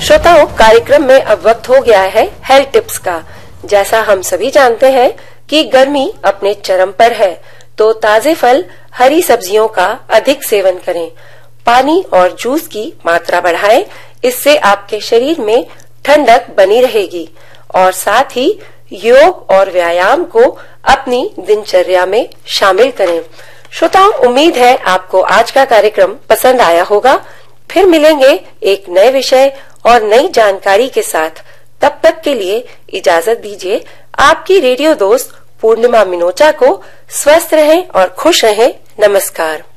श्रोताओं, कार्यक्रम में अब वक्त हो गया है हेल्थ टिप्स का। जैसा हम सभी जानते हैं कि गर्मी अपने चरम पर है, तो ताजे फल, हरी सब्जियों का अधिक सेवन करें। पानी और जूस की मात्रा बढ़ाएं, इससे आपके शरीर में ठंडक बनी रहेगी। और साथ ही योग और व्यायाम को अपनी दिनचर्या में शामिल करें। श्रोताओं, उम्मीद है आपको आज का कार्यक्रम पसंद आया होगा। फिर मिलेंगे एक नए विषय और नई जानकारी के साथ। तब तक के लिए इजाजत दीजिए। आपकी रेडियो दोस्त पूर्णिमा मिनोचा को। स्वस्थ रहें और खुश रहें। नमस्कार।